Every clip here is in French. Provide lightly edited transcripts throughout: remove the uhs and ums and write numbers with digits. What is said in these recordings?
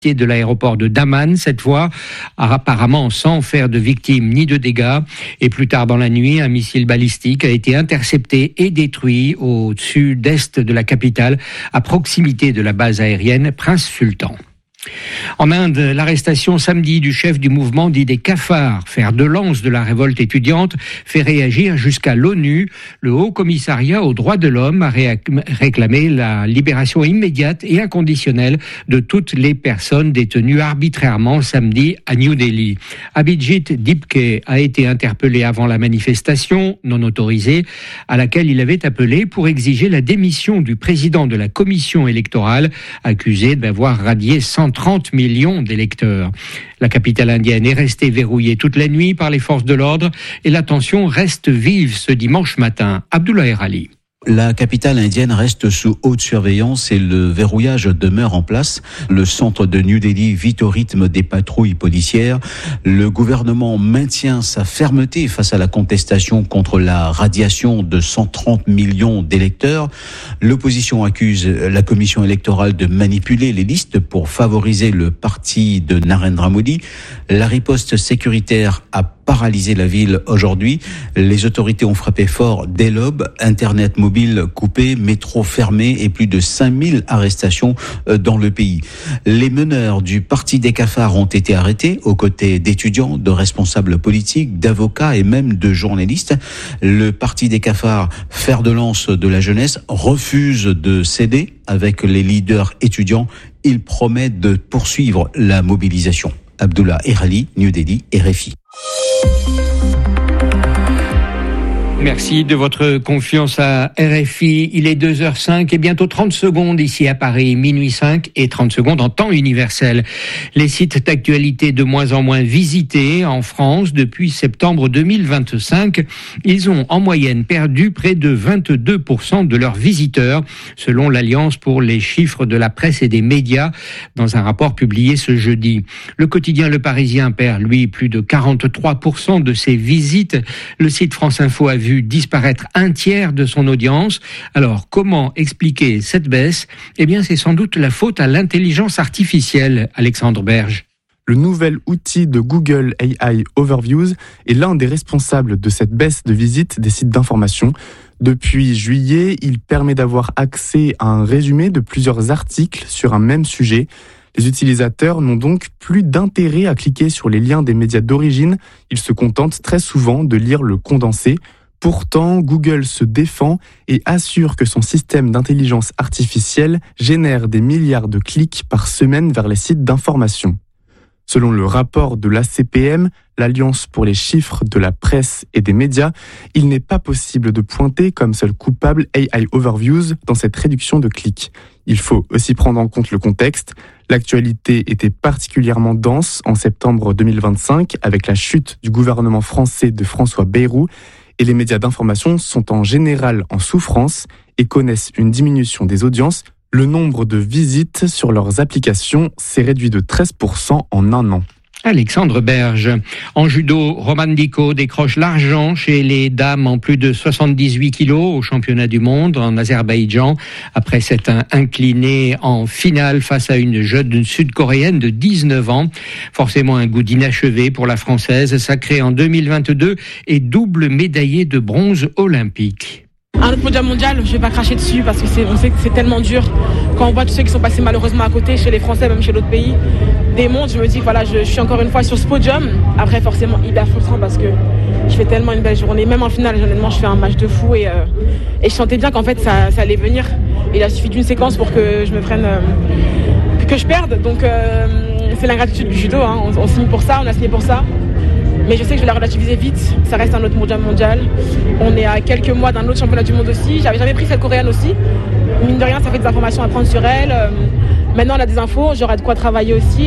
de l'aéroport de Daman, cette fois, apparemment sans faire de victimes ni de dégâts. Et plus tard dans la nuit, un missile balistique a été intercepté et détruit au sud-est de la capitale, à proximité de la base aérienne Prince Sultan. En Inde, l'arrestation samedi du chef du mouvement dit des cafards, fer de lance de la révolte étudiante, fait réagir jusqu'à l'ONU. Le Haut Commissariat aux droits de l'homme a réclamé la libération immédiate et inconditionnelle de toutes les personnes détenues arbitrairement samedi à New Delhi. Abhijit Dipke a été interpellé avant la manifestation non autorisée à laquelle il avait appelé pour exiger la démission du président de la commission électorale, accusé d'avoir radié 130 millions d'électeurs. La capitale indienne est restée verrouillée toute la nuit par les forces de l'ordre et la tension reste vive ce dimanche matin. Abdoulaye Ali. La capitale indienne reste sous haute surveillance et le verrouillage demeure en place. Le centre de New Delhi vit au rythme des patrouilles policières. Le gouvernement maintient sa fermeté face à la contestation contre la radiation de 130 millions d'électeurs. L'opposition accuse la commission électorale de manipuler les listes pour favoriser le parti de Narendra Modi. La riposte sécuritaire a paralysé la ville aujourd'hui. Les autorités ont frappé fort dès l'aube. Internet mobile coupé, métro fermé et plus de 5000 arrestations dans le pays. Les meneurs du parti des cafards ont été arrêtés aux côtés d'étudiants, de responsables politiques, d'avocats et même de journalistes. Le parti des cafards, fer de lance de la jeunesse, refuse de céder avec les leaders étudiants. Il promet de poursuivre la mobilisation. Abdullah Erali, New Delhi, RFI. Merci de votre confiance à RFI. Il est 2h05 et bientôt 30 secondes ici à Paris, minuit 5 et 30 secondes en temps universel. Les sites d'actualité de moins en moins visités en France depuis septembre 2025. Ils ont en moyenne perdu près de 22% de leurs visiteurs, selon l'Alliance pour les chiffres de la presse et des médias, dans un rapport publié ce jeudi. Le quotidien Le Parisien perd, lui, plus de 43% de ses visites. Le site France Info a vu disparaître un tiers de son audience. Alors, comment expliquer cette baisse ? Eh bien, c'est sans doute la faute à l'intelligence artificielle, Alexandre Berge. Le nouvel outil de Google AI Overviews est l'un des responsables de cette baisse de visite des sites d'information. Depuis juillet, il permet d'avoir accès à un résumé de plusieurs articles sur un même sujet. Les utilisateurs n'ont donc plus d'intérêt à cliquer sur les liens des médias d'origine. Ils se contentent très souvent de lire le condensé. Pourtant, Google se défend et assure que son système d'intelligence artificielle génère des milliards de clics par semaine vers les sites d'information. Selon le rapport de l'ACPM, l'Alliance pour les chiffres de la presse et des médias, il n'est pas possible de pointer comme seul coupable AI Overviews dans cette réduction de clics. Il faut aussi prendre en compte le contexte. L'actualité était particulièrement dense en septembre 2025 avec la chute du gouvernement français de François Bayrou. Et les médias d'information sont en général en souffrance et connaissent une diminution des audiences. Le nombre de visites sur leurs applications s'est réduit de 13% en un an. Alexandre Berge. En judo, Romane Dicko décroche l'argent chez les dames en plus de 78 kilos au championnat du monde en Azerbaïdjan après s'être inclinée en finale face à une jeune sud-coréenne de 19 ans. Forcément un goût d'inachevé pour la Française, sacrée en 2022 et double médaillée de bronze olympique. Un autre podium mondial, je ne vais pas cracher dessus parce que on sait que c'est tellement dur. Quand on voit tous ceux qui sont passés malheureusement à côté, chez les Français, même chez d'autres pays, des mondes, je me dis voilà, je suis encore une fois sur ce podium. Après, forcément, hyper frustrant parce que je fais tellement une belle journée. Même en finale, honnêtement, je fais un match de fou et je sentais bien qu'en fait, ça allait venir. Il a suffi d'une séquence pour que je me prenne, que je perde. Donc, c'est l'ingratitude du judo. Hein. On signe pour ça, on a signé pour ça. Mais je sais que je vais la relativiser vite, ça reste un autre mondial. On est à quelques mois d'un autre championnat du monde aussi. J'avais jamais pris cette coréenne aussi. Mine de rien, ça fait des informations à prendre sur elle. Maintenant, elle a des infos, j'aurai de quoi travailler aussi.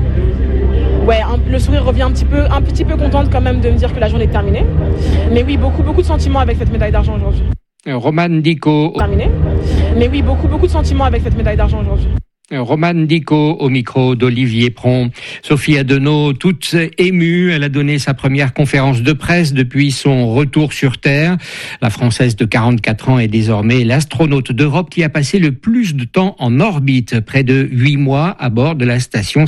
Le sourire revient un petit peu contente quand même de me dire que la journée est terminée. Mais oui, beaucoup de sentiments avec cette médaille d'argent aujourd'hui. Romane Dicko. Terminée. Mais oui, beaucoup de sentiments avec cette médaille d'argent aujourd'hui. Romane Dicko au micro d'Olivier Pron. Sophie Adenau, toute émue, elle a donné sa première conférence de presse depuis son retour sur Terre. La Française de 44 ans est désormais l'astronaute d'Europe qui a passé le plus de temps en orbite, près de 8 mois à bord de la station